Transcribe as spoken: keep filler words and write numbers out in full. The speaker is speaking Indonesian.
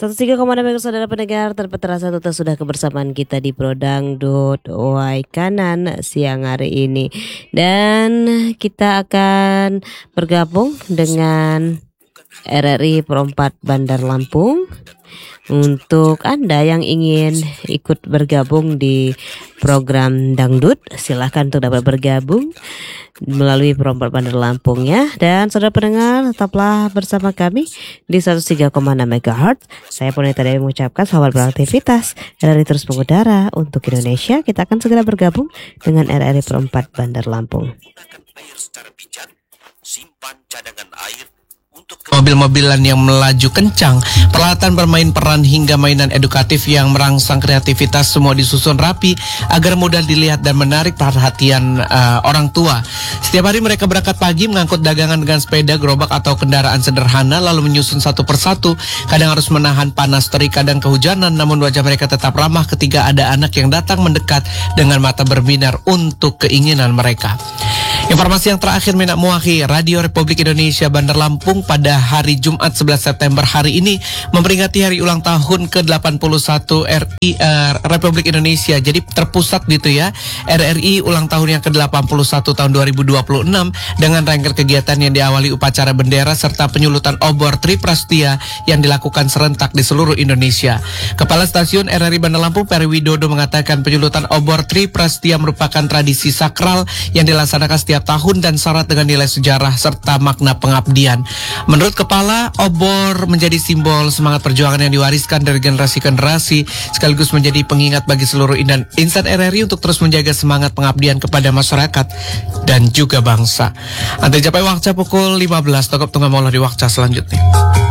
seratus tiga koma enam saudara pendengar, tanpa terasa total sudah kebersamaan kita di Prodangdut Owai Kanan siang hari ini. Dan kita akan bergabung dengan R R I Perempat Bandar Lampung. Untuk Anda yang ingin ikut bergabung di program Dangdut, silahkan untuk dapat bergabung melalui Perempat Bandar Lampung ya. Dan saudara pendengar, tetaplah bersama kami di seratus tiga koma enam megahertz. Saya Ponita Dewi mengucapkan selamat beraktivitas. R R I terus mengudara untuk Indonesia. Kita akan segera bergabung dengan R R I Perempat Bandar Lampung. Air secara bijak, simpan cadangan air untuk mobil-mobilan yang melaju kencang, peralatan bermain peran hingga mainan edukatif yang merangsang kreativitas semua disusun rapi agar mudah dilihat dan menarik perhatian uh, orang tua. Setiap hari mereka berangkat pagi mengangkut dagangan dengan sepeda, gerobak atau kendaraan sederhana lalu menyusun satu persatu. Kadang harus menahan panas terik, kadang kehujanan, namun wajah mereka tetap ramah ketika ada anak yang datang mendekat dengan mata berbinar untuk keinginan mereka. Informasi yang terakhir Minak Muahi, Radio Republik Indonesia Bandar Lampung pada hari Jumat sebelas September hari ini memperingati hari ulang tahun ke delapan puluh satu R I uh, Republik Indonesia. Jadi terpusat gitu ya, R R I ulang tahun yang ke delapan puluh satu tahun dua ribu dua puluh enam dengan rangkaian kegiatan yang diawali upacara bendera serta penyulutan obor Triprastia yang dilakukan serentak di seluruh Indonesia. Kepala Stasiun R R I Bandar Lampung Peri Widodo mengatakan penyulutan obor Triprastia merupakan tradisi sakral yang dilaksanakan setiap tahun dan syarat dengan nilai sejarah serta makna pengabdian. Menurut Kepala, obor menjadi simbol semangat perjuangan yang diwariskan dari generasi ke generasi, sekaligus menjadi pengingat bagi seluruh insan R R I untuk terus menjaga semangat pengabdian kepada masyarakat dan juga bangsa. Anda capai waktu pukul lima belas, tokop tunggal mola di waktu selanjutnya.